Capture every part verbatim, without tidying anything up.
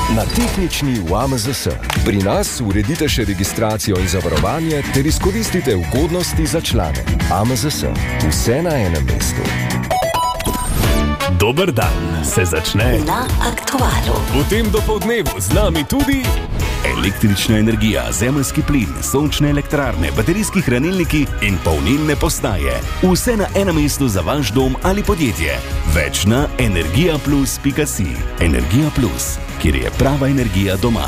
Na tehnični U A M Z S. Pri nas uredite še registracijo in zavarovanje ter izkoristite ugodnosti za člane. U A M Z S. Vse na enem mestu. Dober dan se začne na Aktualu. V tem dopoldnevu z nami tudi električna energija, zemeljski plin, sončne elektrarne, baterijski hranilniki in polnilne postaje. Vse na enem mestu za vaš dom ali podjetje. Več na energija plus pika si. Energija Plus, kjer je prava energija doma.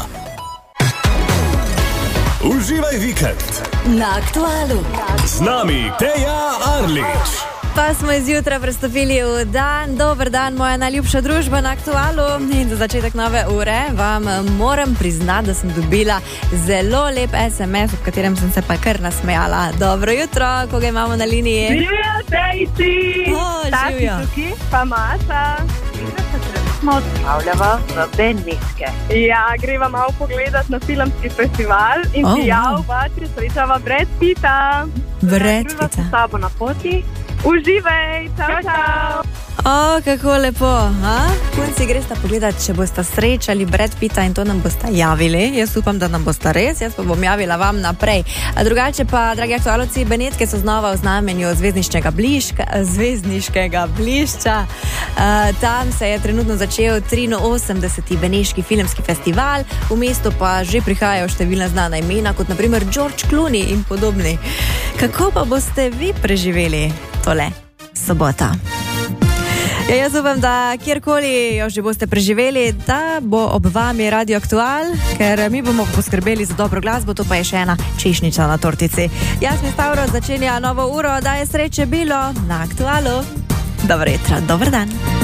Uživaj vikend Na Aktualu. z nami Teja Arlič. Pa smo izjutraj prestopili v dan. Dober dan, moja najljubša družba na Aktualu. In za začetek nove ure vam moram priznati, da sem dobila zelo lep es em es, v katerem sem se pa kar nasmejala. Dobro jutro, koga imamo na liniji? Živjo, Tejci! O, Tati živjo. tukaj, pa Maša. Smo odpravljava v Benetke. Ja, greva malo pogledat na filmski festival in Oh, ti wow. jav vatri srečava Brad Pitta. Brad Greva Pitta. s sabo na poti. Uživaj, čau, čau. O, kako lepo, ha? Punci, gresta pogledat, če boste srečali Brad Pitta in to nam boste javili. Jaz upam, da nam boste res, jaz pa bom javila vam naprej. A drugače pa, dragi aktualovci, Benetke so znova v znamenju zvezdniškega bliška, zvezdniškega blišča. Uh, tam se je trenutno začel triinosemdeseti Beneški filmski festival, v mestu pa že prihajajo številna znana imena, kot naprimer George Clooney in podobni. Kako pa boste vi preživeli tole sobota? Ja, jaz upam, da kjerkoli jo že boste preživeli, da bo ob vami Radio Aktual, ker mi bomo poskrbeli za dobro glasbo, to pa je še ena češnjica na tortici. Jasmin Stavro začenja novo uro, daje sreče bilo na Aktualu. Dobro jutro, dober dan.